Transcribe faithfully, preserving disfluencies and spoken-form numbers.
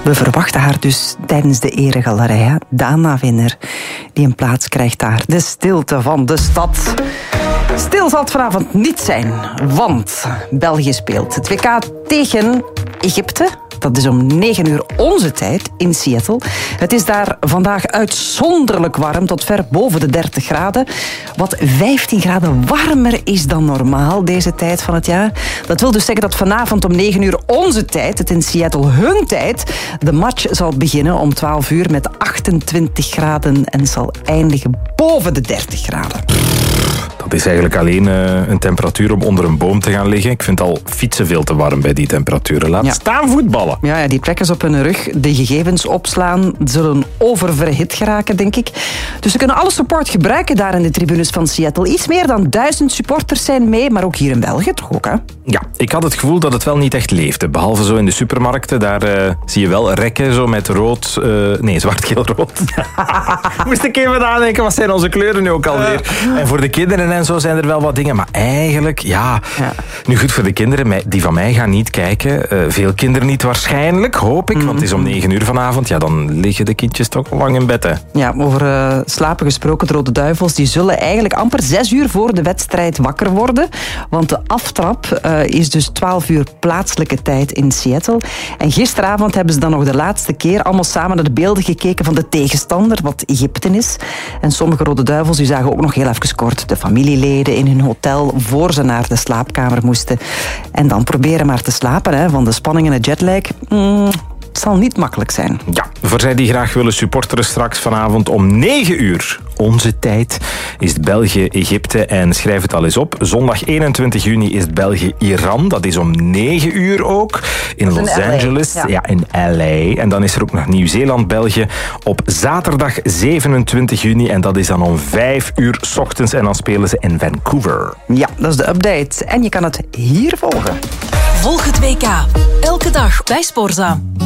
We verwachten haar dus tijdens de eregalerij. Dana Winner, die een plaats krijgt daar. De stilte van de stad. Stil zal het vanavond niet zijn, want België speelt het W K tegen Egypte. Dat is om negen uur onze tijd in Seattle. Het is daar vandaag uitzonderlijk warm, tot ver boven de dertig graden. Wat vijftien graden warmer is dan normaal deze tijd van het jaar. Dat wil dus zeggen dat vanavond om negen uur onze tijd, het in Seattle hun tijd, de match zal beginnen om twaalf uur met achtentwintig graden en zal eindigen boven de dertig graden. Dat is eigenlijk alleen uh, een temperatuur om onder een boom te gaan liggen. Ik vind al fietsen veel te warm bij die temperaturen. Laat ja. staan voetballen. Ja, ja, die trekkers op hun rug, de gegevens opslaan, zullen oververhit geraken, denk ik. Dus ze kunnen alle support gebruiken daar in de tribunes van Seattle. Iets meer dan duizend supporters zijn mee, maar ook hier in België toch ook, hè? Ja, ik had het gevoel dat het wel niet echt leefde. Behalve zo in de supermarkten, daar uh, zie je wel rekken zo met rood... Uh, nee, zwart-geel-rood. Moest ik even nadenken, wat zijn onze kleuren nu ook alweer? Uh. En voor de kinderen en zo zijn er wel wat dingen. Maar eigenlijk, ja... ja. Nu goed, voor de kinderen, die van mij gaan niet kijken. Uh, veel kinderen niet waarschijnlijk, hoop ik. Mm. Want het is om negen uur vanavond. Ja, dan liggen de kindjes toch lang in bed, hè. Ja, over uh, slapen gesproken, de Rode Duivels, die zullen eigenlijk amper zes uur voor de wedstrijd wakker worden. Want de aftrap uh, is dus twaalf uur plaatselijke tijd in Seattle. En gisteravond hebben ze dan nog de laatste keer allemaal samen naar de beelden gekeken van de tegenstander, wat Egypte is. En sommige Rode Duivels die zagen ook nog heel even kort de familieleden in hun hotel voor ze naar de slaapkamer moesten. En dan proberen maar te slapen, hè, van de spanning en de jetlag. Mm, het zal niet makkelijk zijn. Ja, voor zij die graag willen supporteren straks vanavond om negen uur onze tijd is het België-Egypte. En schrijf het al eens op. Zondag eenentwintig juni is het België-Iran. Dat is om negen uur ook. In Los in Angeles. Ja. ja, in L A. En dan is er ook nog Nieuw-Zeeland-België op zaterdag zevenentwintig juni. En dat is dan om vijf uur 's ochtends. En dan spelen ze in Vancouver. Ja, dat is de update. En je kan het hier volgen. Volg het W K. Elke dag bij Sporza.